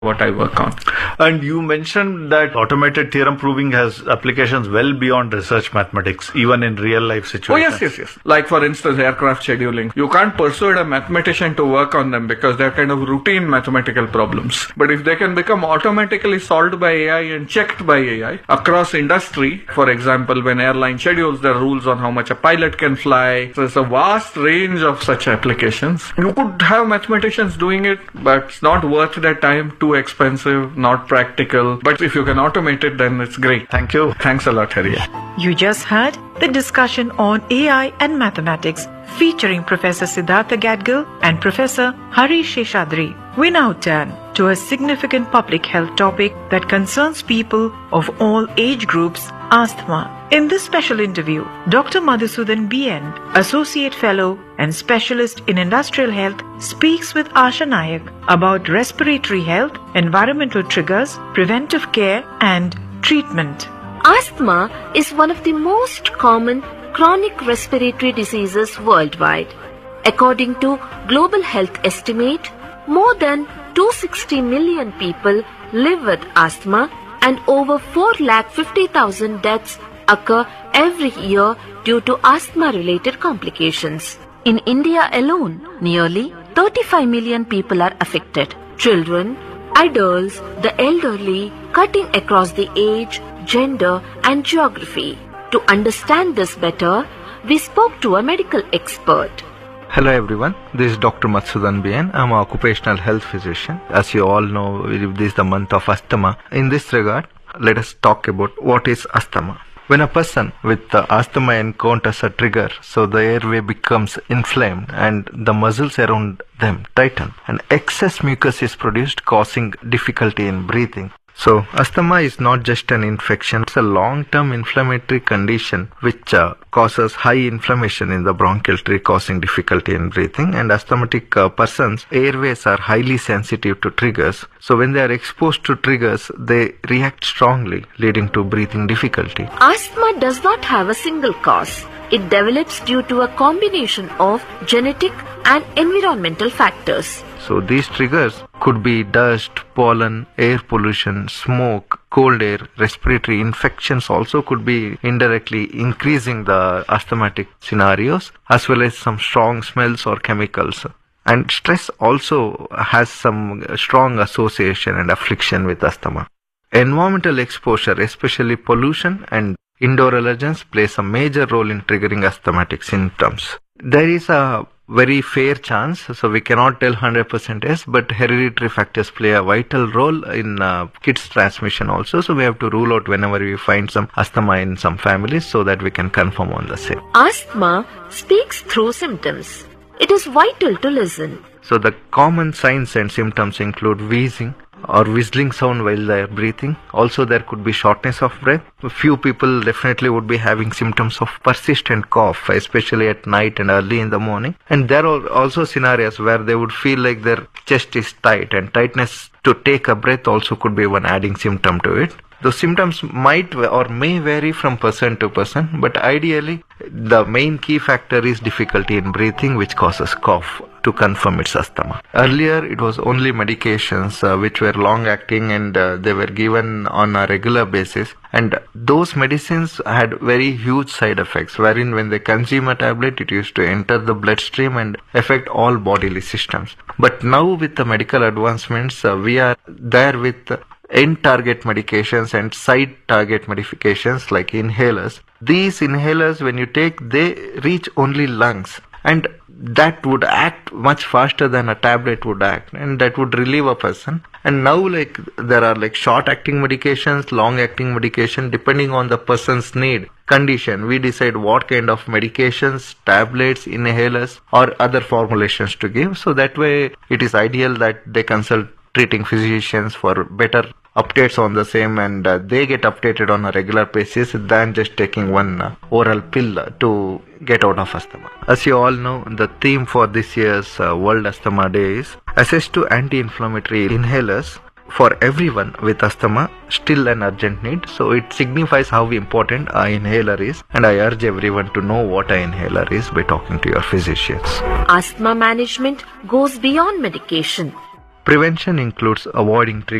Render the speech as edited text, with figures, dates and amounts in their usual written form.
what I work on. And you mentioned that automated theorem proving has applications well beyond research mathematics, even in real life situations. Oh, yes. Like, for instance, aircraft scheduling. You can't persuade a mathematician to work on them because they're kind of routine mathematical problems. But if they can become automatically solved by AI and checked by AI across industry, for example, when airline schedules their rules on how much a pilot can fly, there's a vast range of such applications. You could have mathematicians doing it, but it's not worth their time, too expensive, not practical. But if you can automate it, then it's great. Thank you. Thanks a lot, Hari. You just heard the discussion on AI and mathematics featuring Professor Siddhartha Gadgil and Professor Hari Sheshadri. We now turn to a significant public health topic that concerns people of all age groups, asthma. In this special interview, Dr. Madhusudan BN, Associate Fellow and Specialist in Industrial Health, speaks with Asha Nayak about respiratory health, environmental triggers, preventive care and treatment. Asthma is one of the most common chronic respiratory diseases worldwide. According to Global Health Estimate, more than 260 million people live with asthma and over 450,000 deaths occur every year due to asthma-related complications. In India alone, nearly 35 million people are affected. Children, adults, the elderly, cutting across the age, gender and geography. To understand this better, we spoke to a medical expert. Hello everyone, this is Dr. Madhusudan BN. I'm an occupational health physician. As you all know, this is the month of asthma. In this regard, let us talk about what is asthma. When a person with asthma encounters a trigger, so the airway becomes inflamed and the muscles around them tighten and excess mucus is produced, causing difficulty in breathing. So asthma is not just an infection, it's a long-term inflammatory condition which causes high inflammation in the bronchial tree, causing difficulty in breathing, and asthmatic persons' airways are highly sensitive to triggers. So when they are exposed to triggers, they react strongly, leading to breathing difficulty. Asthma does not have a single cause. It develops due to a combination of genetic and environmental factors. So these triggers could be dust, pollen, air pollution, smoke, cold air, respiratory infections also could be indirectly increasing the asthmatic scenarios, as well as some strong smells or chemicals. And stress also has some strong association and affliction with asthma. Environmental exposure, especially pollution and indoor allergens, plays a major role in triggering asthmatic symptoms. There is a very fair chance, so we cannot tell 100% yes, but hereditary factors play a vital role in kids transmission also, so we have to rule out whenever we find some asthma in some families so that we can confirm on the same. Asthma speaks through symptoms. It is vital to listen. So the common signs and symptoms include wheezing or whistling sound while they are breathing. Also there could be shortness of breath. A few people definitely would be having symptoms of persistent cough, especially at night and early in the morning. And there are also scenarios where they would feel like their chest is tight, and tightness to take a breath also could be one adding symptom to it. The symptoms might or may vary from person to person, but ideally the main key factor is difficulty in breathing, which causes cough, to confirm it's asthma. Earlier it was only medications which were long acting and they were given on a regular basis, and those medicines had very huge side effects, wherein when they consume a tablet it used to enter the bloodstream and affect all bodily systems. But now with the medical advancements we are there with end target medications and side target modifications like inhalers. These inhalers, when you take, they reach only lungs, and that would act much faster than a tablet would act, and that would relieve a person. And now there are short acting medications, long acting medication, depending on the person's need, condition. We decide what kind of medications, tablets, inhalers or other formulations to give. So that way it is ideal that they consult treating physicians for better updates on the same, and they get updated on a regular basis than just taking one oral pill to get out of asthma. As you all know, the theme for this year's World Asthma Day is access to anti-inflammatory inhalers for everyone with asthma, still an urgent need. So it signifies how important an inhaler is, and I urge everyone to know what an inhaler is by talking to your physicians. Asthma management goes beyond medication. Prevention includes avoiding